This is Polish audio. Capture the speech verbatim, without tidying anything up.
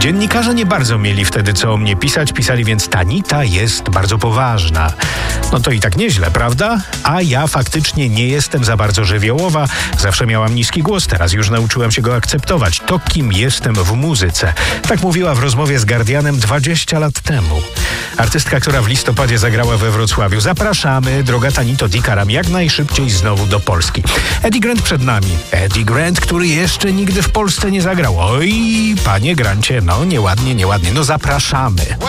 Dziennikarze nie bardzo mieli wtedy co o mnie pisać, pisali więc: Tanita jest bardzo poważna. No to i tak nieźle, prawda? A ja faktycznie nie jestem za bardzo żywiołowa. Zawsze miałam niski głos, teraz już nauczyłem się go akceptować. To kim jestem w muzyce. Tak mówiła w rozmowie z Guardianem dwadzieścia lat temu. Artystka, która w listopadzie zagrała we Wrocławiu. Zapraszamy, droga Tanito Dikaram, jak najszybciej znowu do Polski. Eddie Grant przed nami. Eddie Grant, który jeszcze nigdy w Polsce nie zagrał. Oj, panie Grancie, no nieładnie, nieładnie. No zapraszamy.